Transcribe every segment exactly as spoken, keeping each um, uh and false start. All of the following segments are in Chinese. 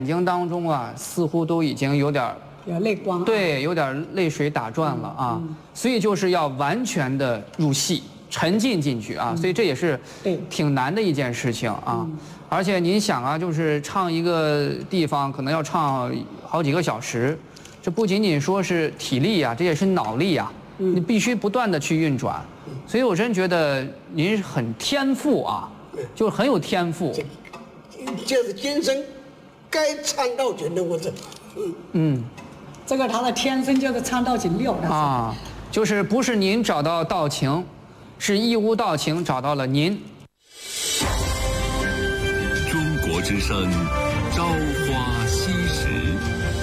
眼睛当中啊，似乎都已经有点有泪光， 对，有点泪水打转了啊。嗯嗯、所以就是要完全的入戏，沉浸进去啊。嗯、所以这也是挺难的一件事情啊。嗯、而且您想啊，就是唱一个地方可能要唱好几个小时，这不仅仅说是体力啊，这也是脑力啊。嗯、你必须不断的去运转。所以我真觉得您很天赋啊，就很有天赋。 这是天生该唱到景的，我是， 嗯嗯，这个他的天生就是唱到景六的啊，就是不是您找到道情，是义乌道情找到了您。 中国之声，朝花夕拾。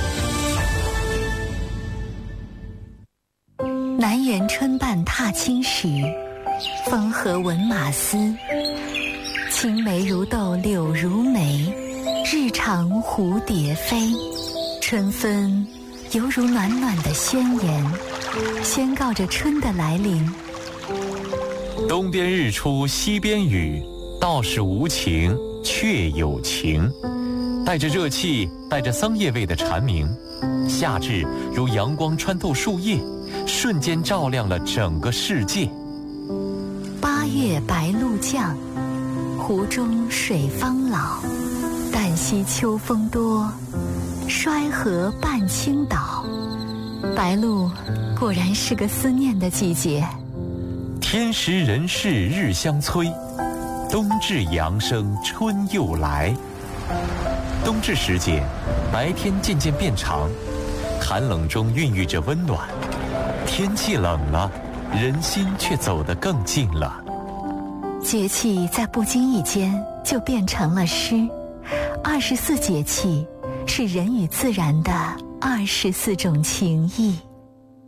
南园春半踏青时，风和闻马嘶。青梅如豆柳如眉，日长蝴蝶飞。春分犹如暖暖的宣言，宣告着春的来临。 东边日出西边雨，道是无情却有情。带着热气，带着桑叶味的蝉鸣，夏至如阳光穿透树叶，瞬间照亮了整个世界。 八月白露降，湖中水方老。旦夕秋风多，衰河半倾倒。白露果然是个思念的季节。 天时人事日相催，冬至阳生春又来。冬至时节，白天渐渐变长，寒冷中孕育着温暖。天气冷了，人心却走得更近了。 节气在不经意间就变成了诗。二十四节气是人与自然的二十四种情谊。